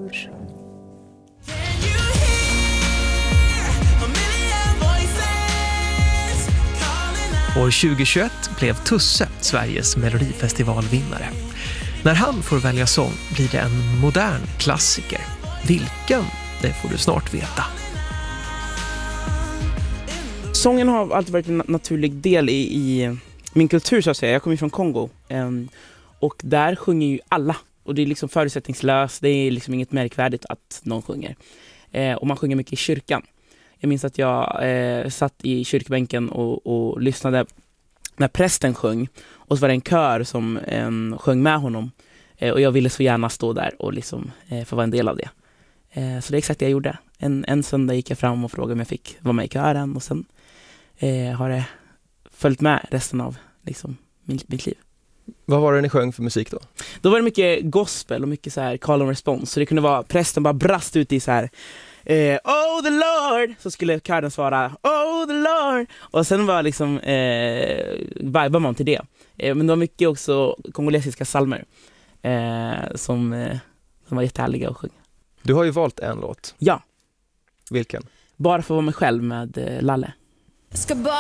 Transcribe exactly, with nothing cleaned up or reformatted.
människor. År tjugohundratjugoett blev Tusse Sveriges melodifestivalvinnare. När han får välja sång blir det en modern klassiker. Vilken? Det får du snart veta. Sången har alltid varit en naturlig del i, i min kultur så att säga. Jag kommer från Kongo um, och där sjunger ju alla. Och det är liksom förutsättningslöst, det är liksom inget märkvärdigt att någon sjunger. Eh, och man sjunger mycket i kyrkan. Jag minns att jag eh, satt i kyrkbänken och, och lyssnade när prästen sjöng. Och så var det en kör som eh, sjöng med honom. Eh, och jag ville så gärna stå där och liksom, eh, få vara en del av det. Eh, så det är exakt det jag gjorde. En, en söndag gick jag fram och frågade om jag fick vara med i kören. Och sen eh, har det följt med resten av liksom, mitt, mitt liv. Vad var det ni sjöng för musik då? Då var det mycket gospel och mycket så här call and response. Så det kunde vara, prästen bara brast ut i så här eh, oh the Lord, så skulle kören svara oh the Lord. Och sen var liksom eh, vibar man till det. Eh, men det var mycket också kongolesiska psalmer eh, som, eh, som var jättehärliga att sjunga. Du har ju valt en låt. Ja. Vilken? Bara för att vara mig själv med eh, Lalle. Ska